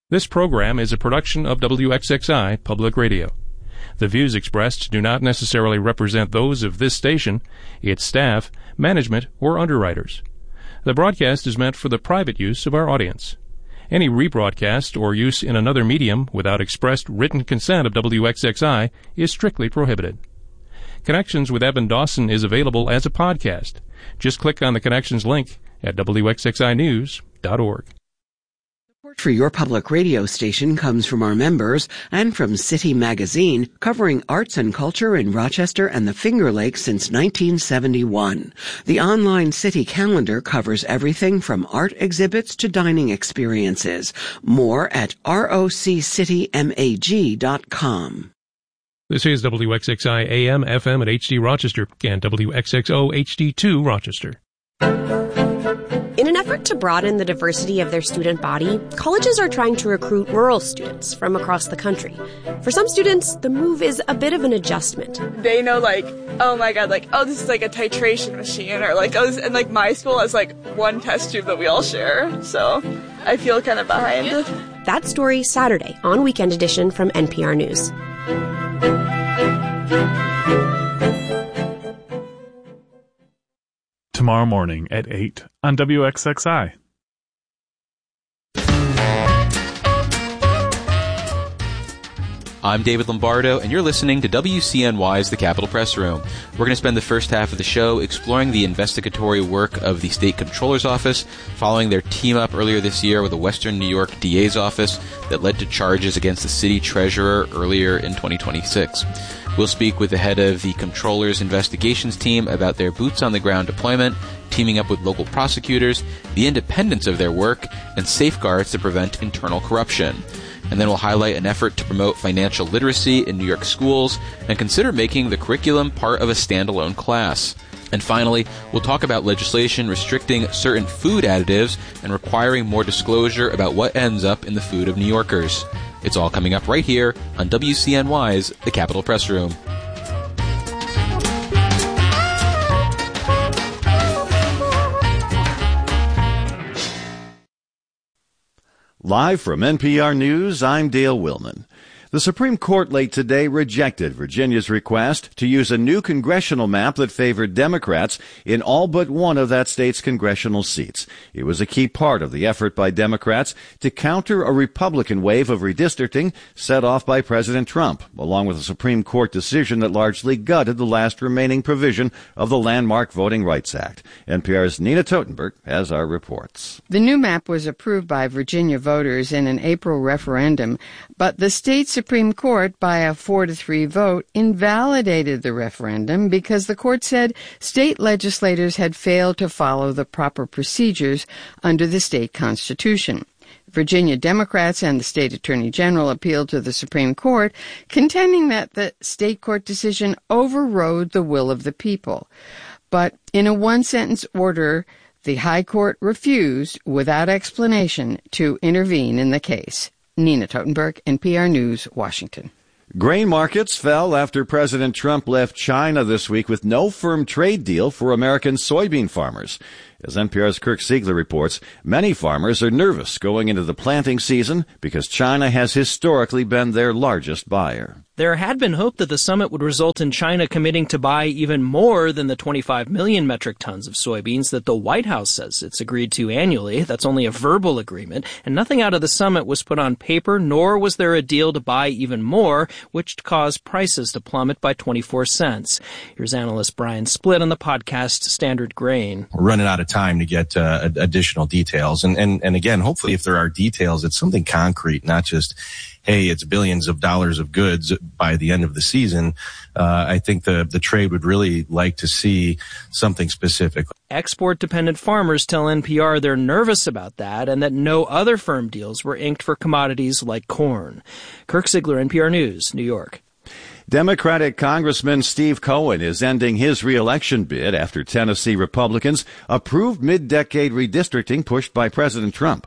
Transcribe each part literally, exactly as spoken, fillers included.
This program is a production of W X X I Public Radio. The views expressed do not necessarily represent those of this station, its staff, management, or underwriters. The broadcast is meant for the private use of our audience. Any rebroadcast or use in another medium without expressed written consent of W X X I is strictly prohibited. Connections with Evan Dawson is available as a podcast. Just click on the Connections link at W X X I news dot org. Support for your public radio station comes from our members and from City Magazine, covering arts and culture in Rochester and the Finger Lakes since nineteen seventy-one. The online City calendar covers everything from art exhibits to dining experiences. More at roc city mag dot com. This is W X X I A M, F M at H D Rochester and W X X O H D two Rochester. In an effort to broaden the diversity of their student body, colleges are trying to recruit rural students from across the country. For some students, the move is a bit of an adjustment. They know, like, oh my god, like, oh, this is like a titration machine, or like, oh, this, and like my school has like one test tube that we all share, so I feel kind of behind. That story Saturday on Weekend Edition from N P R News. Tomorrow morning at eight on W X X I. I'm David Lombardo, and you're listening to W C N Y's The Capitol Press Room. We're going to spend the first half of the show exploring the investigatory work of the State Comptroller's Office following their team-up earlier this year with the Western New York D A's office that led to charges against the city treasurer earlier in twenty twenty-six. We'll speak with the head of the Comptroller's investigations team about their boots-on-the-ground deployment, teaming up with local prosecutors, the independence of their work, and safeguards to prevent internal corruption. And then we'll highlight an effort to promote financial literacy in New York schools and consider making the curriculum part of a standalone class. And finally, we'll talk about legislation restricting certain food additives and requiring more disclosure about what ends up in the food of New Yorkers. It's all coming up right here on W C N Y's The Capitol Press Room. Live from N P R News, I'm Dale Willman. The Supreme Court late today rejected Virginia's request to use a new congressional map that favored Democrats in all but one of that state's congressional seats. It was a key part of the effort by Democrats to counter a Republican wave of redistricting set off by President Trump, along with a Supreme Court decision that largely gutted the last remaining provision of the landmark Voting Rights Act. N P R's Nina Totenberg has our reports. The new map was approved by Virginia voters in an April referendum, but the state's Supreme Court, by a four to three vote, invalidated the referendum because the court said state legislators had failed to follow the proper procedures under the state constitution. Virginia Democrats and the state attorney general appealed to the Supreme Court, contending that the state court decision overrode the will of the people. But in a one-sentence order, the High Court refused, without explanation, to intervene in the case. Nina Totenberg, N P R News, Washington. Grain markets fell after President Trump left China this week with no firm trade deal for American soybean farmers. As N P R's Kirk Siegler reports, many farmers are nervous going into the planting season because China has historically been their largest buyer. There had been hope that the summit would result in China committing to buy even more than the twenty-five million metric tons of soybeans that the White House says it's agreed to annually. That's only a verbal agreement, and nothing out of the summit was put on paper, nor was there a deal to buy even more, which caused prices to plummet by twenty-four cents. Here's analyst Brian Splitt on the podcast Standard Grain. We're running out of time to get uh, additional details. And, and, and again, hopefully if there are details, it's something concrete, not just, hey, it's billions of dollars of goods by the end of the season. Uh, I think the, the trade would really like to see something specific. Export-dependent farmers tell N P R they're nervous about that and that no other firm deals were inked for commodities like corn. Kirk Siegler, N P R News, New York. Democratic Congressman Steve Cohen is ending his re-election bid after Tennessee Republicans approved mid-decade redistricting pushed by President Trump.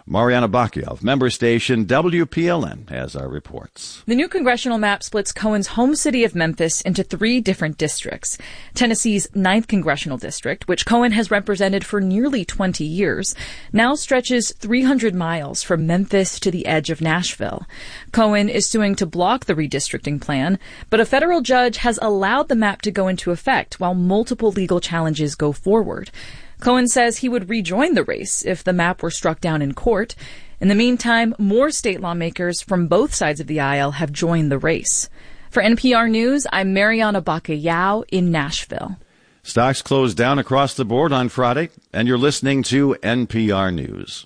Mariana Bacchia of member station W P L N has our reports. The new congressional map splits Cohen's home city of Memphis into three different districts. Tennessee's ninth Congressional District, which Cohen has represented for nearly twenty years, now stretches three hundred miles from Memphis to the edge of Nashville. Cohen is suing to block the redistricting plan, but a federal judge has allowed the map to go into effect while multiple legal challenges go forward. Cohen says he would rejoin the race if the map were struck down in court. In the meantime, more state lawmakers from both sides of the aisle have joined the race. For N P R News, I'm Mariana Bacallao in Nashville. Stocks closed down across the board on Friday, and you're listening to N P R News.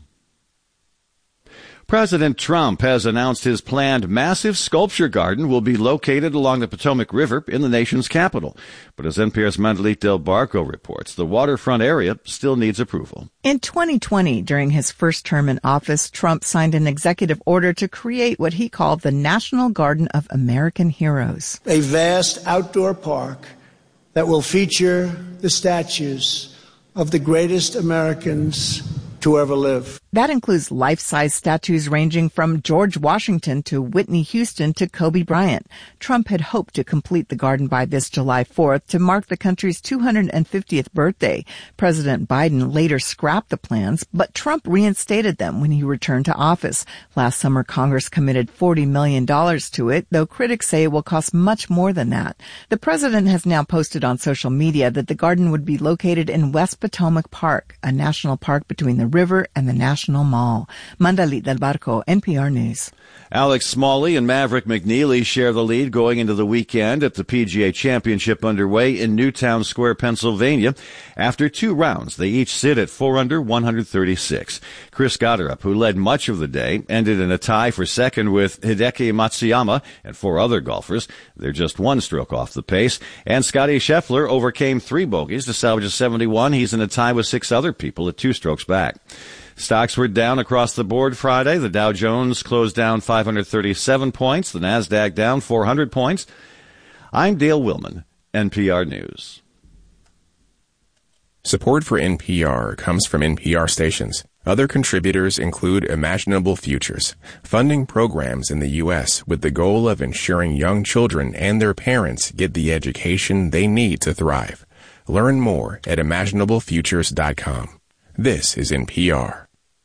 President Trump has announced his planned massive sculpture garden will be located along the Potomac River in the nation's capital. But as N P R's Mandalit Del Barco reports, the waterfront area still needs approval. In twenty twenty, during his first term in office, Trump signed an executive order to create what he called the National Garden of American Heroes. A vast outdoor park that will feature the statues of the greatest Americans to ever live. That includes life-size statues ranging from George Washington to Whitney Houston to Kobe Bryant. Trump had hoped to complete the garden by this July fourth to mark the country's two hundred fiftieth birthday. President Biden later scrapped the plans, but Trump reinstated them when he returned to office. Last summer, Congress committed forty million dollars to it, though critics say it will cost much more than that. The president has now posted on social media that the garden would be located in West Potomac Park, a national park between the river and the National Mall. Mandalit Del Barco, N P R News. Alex Smalley and Maverick McNeely share the lead going into the weekend at the P G A Championship underway in Newtown Square, Pennsylvania. After two rounds, they each sit at four under, one hundred thirty-six. Chris Gotterup, who led much of the day, ended in a tie for second with Hideki Matsuyama and four other golfers. They're just one stroke off the pace. And Scottie Scheffler overcame three bogeys to salvage a seventy-one. He's in a tie with six other people at two strokes back. Stocks were down across the board Friday. The Dow Jones closed down five hundred thirty-seven points. The Nasdaq down four hundred points. I'm Dale Willman, N P R News. Support for N P R comes from N P R stations. Other contributors include Imaginable Futures, funding programs in the U S with the goal of ensuring young children and their parents get the education they need to thrive. Learn more at imaginable futures dot com. This is N P R.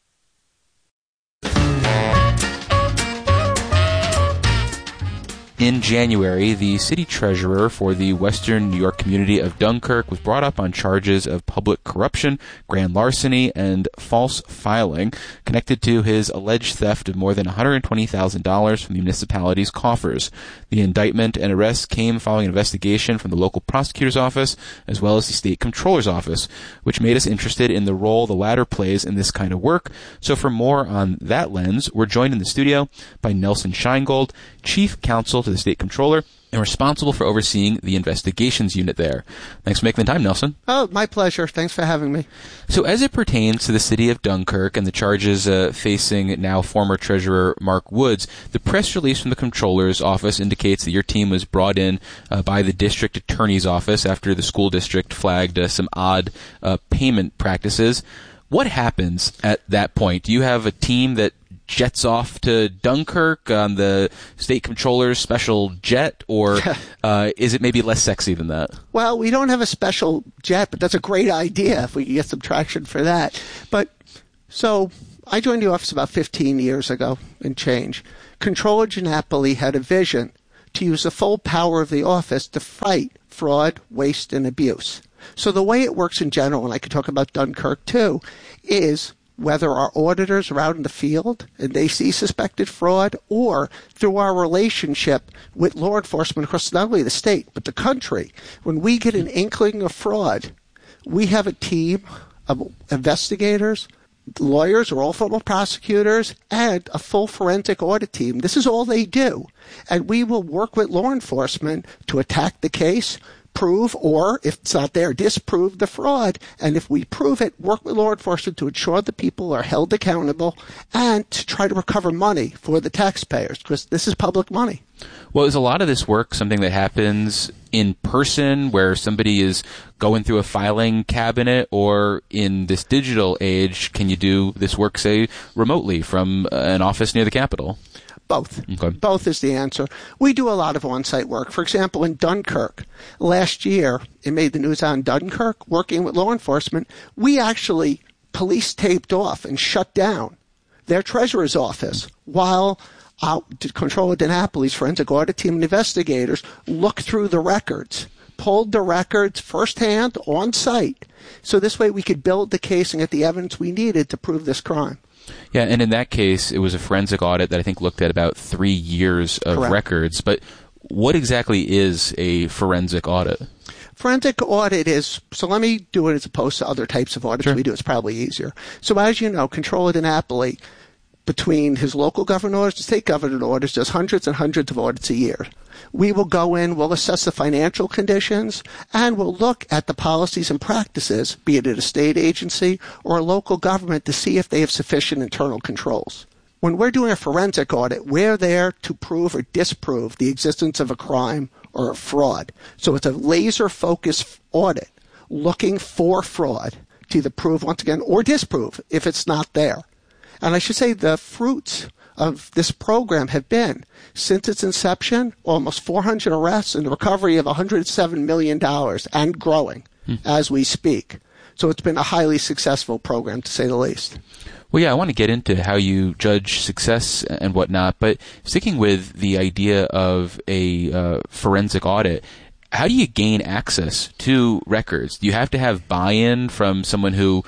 In January, the city treasurer for the Western New York community of Dunkirk was brought up on charges of public corruption, grand larceny, and false filing connected to his alleged theft of more than one hundred twenty thousand dollars from the municipality's coffers. The indictment and arrest came following an investigation from the local prosecutor's office as well as the state comptroller's office, which made us interested in the role the latter plays in this kind of work. So for more on that lens, we're joined in the studio by Nelson Scheingold, chief counsel to the state comptroller and responsible for overseeing the investigations unit there. Thanks for making the time, Nelson. Oh, my pleasure. Thanks for having me. So as it pertains to the city of Dunkirk and the charges uh, facing now former Treasurer Mark Woods, the press release from the comptroller's office indicates that your team was brought in uh, by the district attorney's office after the school district flagged uh, some odd uh, payment practices. What happens at that point? Do you have a team that jets off to Dunkirk on the state comptroller's special jet, or uh, is it maybe less sexy than that? Well, we don't have a special jet, but that's a great idea if we can get some traction for that. But so I joined the office about fifteen years ago and change. Comptroller Ginapoli had a vision to use the full power of the office to fight fraud, waste, and abuse. So the way it works in general, and I could talk about Dunkirk too, is whether our auditors are out in the field and they see suspected fraud, or through our relationship with law enforcement across not only the state but the country. When we get an inkling of fraud, we have a team of investigators, lawyers or all former prosecutors, and a full forensic audit team. This is all they do. And we will work with law enforcement to attack the case, prove, or if it's not there, disprove the fraud. And if we prove it, work with law enforcement to ensure the people are held accountable and to try to recover money for the taxpayers, because this is public money. Well, is a lot of this work something that happens in person where somebody is going through a filing cabinet, or in this digital age, can you do this work, say, remotely from an office near the Capitol? Both. Okay. Both is the answer. We do a lot of on-site work. For example, in Dunkirk, last year, it made the news on Dunkirk, working with law enforcement, we actually police taped off and shut down their treasurer's office while our Controller DiNapoli's forensic audit team and investigators looked through the records, pulled the records firsthand on site. So this way we could build the case and get the evidence we needed to prove this crime. Yeah, and in that case, it was a forensic audit that I think looked at about three years of Correct. records. But what exactly is a forensic audit? Forensic audit is, so let me do it as opposed to other types of audits Sure. we do. It's probably easier. So as you know, Controller DiNapoli, between his local governor orders and state governor orders, does hundreds and hundreds of audits a year. We will go in, we'll assess the financial conditions, and we'll look at the policies and practices, be it at a state agency or a local government, to see if they have sufficient internal controls. When we're doing a forensic audit, we're there to prove or disprove the existence of a crime or a fraud. So it's a laser-focused audit looking for fraud to either prove once again or disprove if it's not there. And I should say the fruits of this program have been, since its inception, almost four hundred arrests and the recovery of one hundred seven million dollars and growing hmm. as we speak. So it's been a highly successful program, to say the least. Well, yeah, I want to get into how you judge success and whatnot, but sticking with the idea of a uh, forensic audit, how do you gain access to records? Do you have to have buy-in from someone who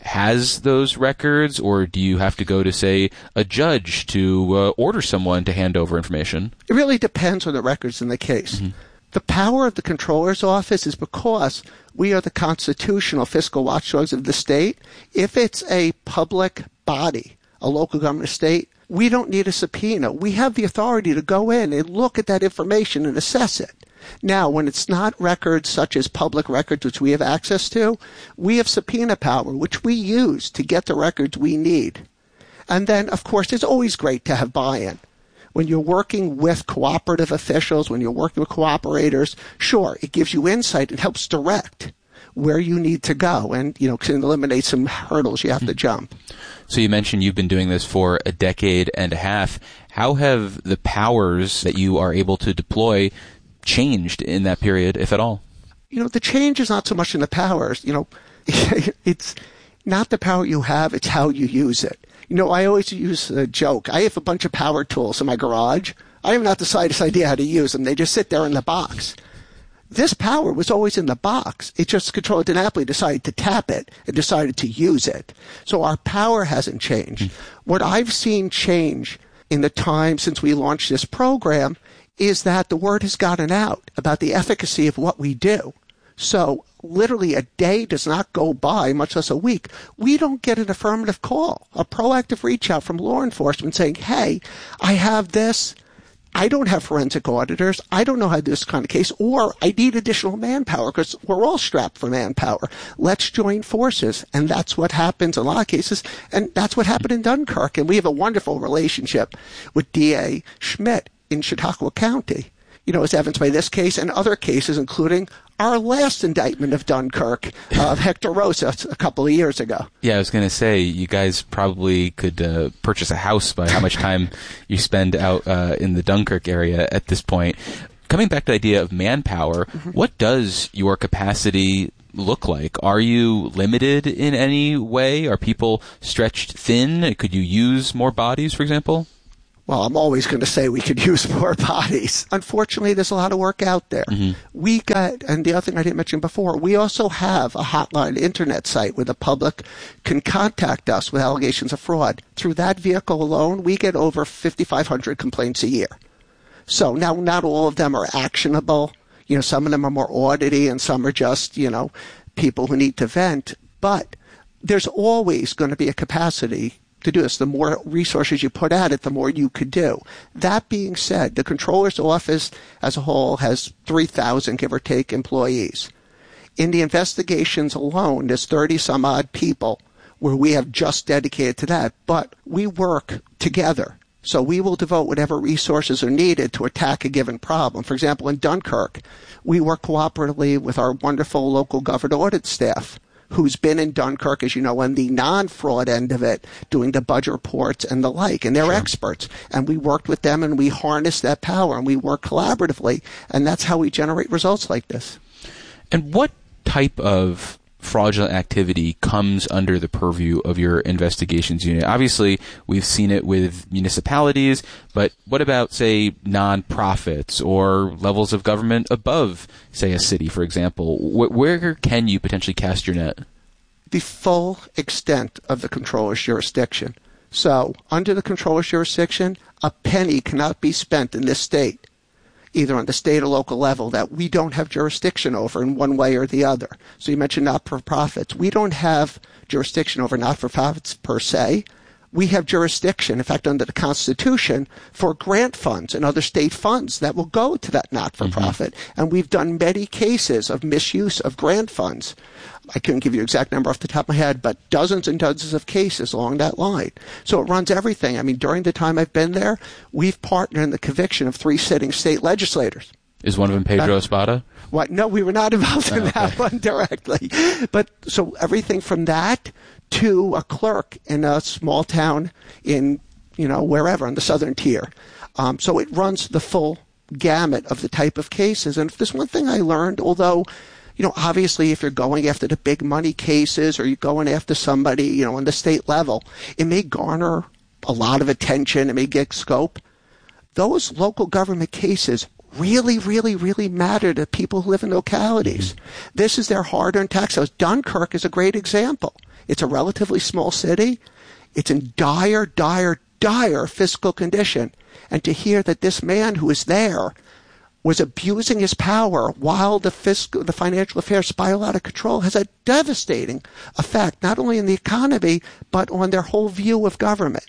has those records, or do you have to go to, say, a judge to uh, order someone to hand over information? It really depends on the records in the case. Mm-hmm. The power of the Controller's Office is because we are the constitutional fiscal watchdogs of the state. If it's a public body, a local government state, we don't need a subpoena. We have the authority to go in and look at that information and assess it. Now, when it's not records such as public records, which we have access to, we have subpoena power, which we use to get the records we need. And then, of course, it's always great to have buy-in. When you're working with cooperative officials, when you're working with cooperators, sure, it gives you insight. It helps direct where you need to go and, you know, can eliminate some hurdles you have to jump. So you mentioned you've been doing this for a decade and a half. How have the powers that you are able to deploy changed in that period, if at all? You know, the change is not so much in the powers. You know, it's not the power you have, it's how you use it. You know, I always use a joke. I have a bunch of power tools in my garage. I have not the slightest idea how to use them. They just sit there in the box. This power was always in the box. It just Controller DiNapoli decided to tap it and decided to use it. So our power hasn't changed. Mm. What I've seen change in the time since we launched this program is that the word has gotten out about the efficacy of what we do. So literally a day does not go by, much less a week, we don't get an affirmative call, a proactive reach out from law enforcement saying, hey, I have this. I don't have forensic auditors. I don't know how to do this kind of case, or I need additional manpower because we're all strapped for manpower. Let's join forces. And that's what happens in a lot of cases. And that's what happened in Dunkirk. And we have a wonderful relationship with D A Schmidt in Chautauqua County, you know, as evidenced by this case and other cases, including our last indictment of Dunkirk, uh, of Hector Rosa, a couple of years ago. Yeah, I was going to say, you guys probably could uh, purchase a house by how much time you spend out uh, in the Dunkirk area at this point. Coming back to the idea of manpower, mm-hmm. what does your capacity look like? Are you limited in any way? Are people stretched thin? Could you use more bodies, for example? Well, I'm always going to say we could use more bodies. Unfortunately, there's a lot of work out there. Mm-hmm. We got, and the other thing I didn't mention before, we also have a hotline internet site where the public can contact us with allegations of fraud. Through that vehicle alone, we get over fifty-five hundred complaints a year. So now, not all of them are actionable. You know, some of them are more audity and some are just, you know, people who need to vent. But there's always going to be a capacity to do this. The more resources you put at it, the more you could do. That being said, the Comptroller's Office as a whole has three thousand, give or take, employees. In the investigations alone, there's thirty some odd people where we have just dedicated to that. But we work together. So we will devote whatever resources are needed to attack a given problem. For example, in Dunkirk, we work cooperatively with our wonderful local government audit staff, who's been in Dunkirk, as you know, on the non-fraud end of it, doing the budget reports and the like, and they're sure. experts. And we worked with them, and we harness that power, and we work collaboratively, and that's how we generate results like this. And what type of fraudulent activity comes under the purview of your investigations unit? Obviously, we've seen it with municipalities, but what about, say, nonprofits or levels of government above, say, a city, for example? Wh- where can you potentially cast your net? The full extent of the controller's jurisdiction. So, under the controller's jurisdiction, a penny cannot be spent in this state, either on the state or local level, that we don't have jurisdiction over in one way or the other. So you mentioned not-for-profits. We don't have jurisdiction over not-for-profits per se. We have jurisdiction, in fact, under the Constitution, for grant funds and other state funds that will go to that not-for-profit. Mm-hmm. And we've done many cases of misuse of grant funds. I couldn't give you an exact number off the top of my head, but dozens and dozens of cases along that line. So it runs everything. I mean, during the time I've been there, we've partnered in the conviction of three sitting state legislators. Is one of them Pedro Espada? What? No, we were not involved in oh, okay. that one directly. But so everything from that to a clerk in a small town in, you know, wherever on the southern tier. Um, so it runs the full gamut of the type of cases. And if there's one thing I learned, although, you know, obviously if you're going after the big money cases or you're going after somebody, you know, on the state level, it may garner a lot of attention. It may get scope. Those local government cases really, really, really matter to people who live in localities. Mm-hmm. This is their hard-earned tax dollars. Dunkirk is a great example. It's a relatively small city. It's in dire, dire, dire fiscal condition. And to hear that this man who was there was abusing his power while the fiscal, the financial affairs spiral out of control has a devastating effect, not only in the economy, but on their whole view of government.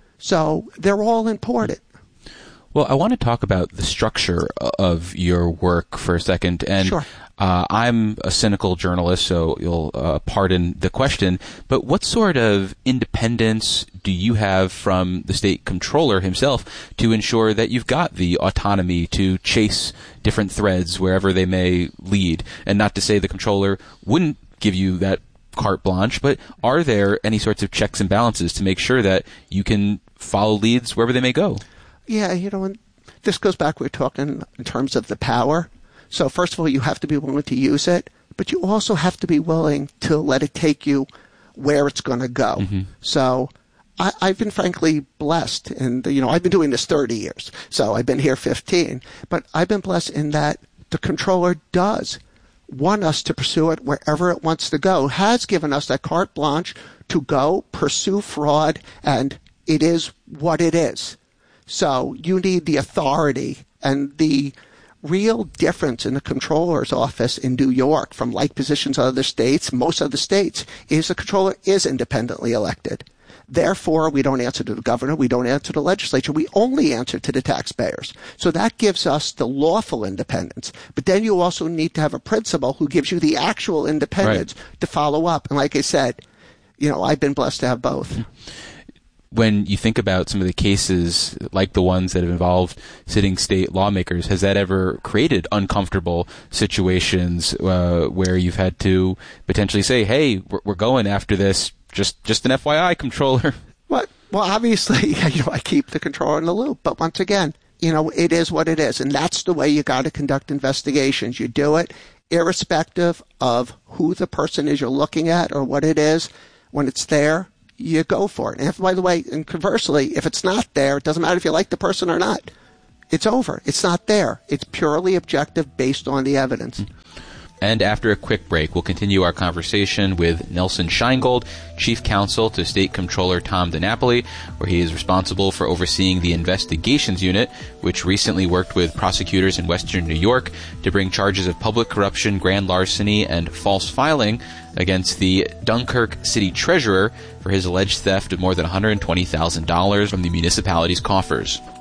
So they're all important. Well, I want to talk about the structure of your work for a second. And sure. uh, I'm a cynical journalist, so you'll uh, pardon the question. But what sort of independence do you have from the state comptroller himself to ensure that you've got the autonomy to chase different threads wherever they may lead? And not to say the comptroller wouldn't give you that carte blanche, but are there any sorts of checks and balances to make sure that you can follow leads wherever they may go? Yeah, you know, and this goes back, we're talking in terms of the power. So first of all, you have to be willing to use it, but you also have to be willing to let it take you where it's going to go. Mm-hmm. So I, I've been frankly blessed, and you know, I've been doing this thirty years, so I've been here fifteen, but I've been blessed in that the controller does want us to pursue it wherever it wants to go, has given us that carte blanche to go pursue fraud, and it is what it is. So you need the authority, and the real difference in the controller's office in New York from like positions in other states, most other states, is the controller is independently elected. Therefore, we don't answer to the governor, we don't answer to the legislature, we only answer to the taxpayers. So that gives us the lawful independence. But then you also need to have a principal who gives you the actual independence right. to follow up. And like I said, you know, I've been blessed to have both. When you think about some of the cases like the ones that have involved sitting state lawmakers, has that ever created uncomfortable situations uh, where you've had to potentially say, hey, we're, we're going after this, just just an F Y I, controller? What? Well, obviously, you know, I keep the controller in the loop. But once again, you know, it is what it is. And that's the way you got to conduct investigations. You do it irrespective of who the person is you're looking at or what it is. When it's there, you go for it. And if, by the way, and conversely, if it's not there, it doesn't matter if you like the person or not. It's over. It's not there. It's purely objective based on the evidence. And after a quick break, we'll continue our conversation with Nelson Scheingold, Chief Counsel to State Comptroller Tom DiNapoli, where he is responsible for overseeing the Investigations Unit, which recently worked with prosecutors in Western New York to bring charges of public corruption, grand larceny, and false filing against the Dunkirk city treasurer for his alleged theft of more than one hundred twenty thousand dollars from the municipality's coffers.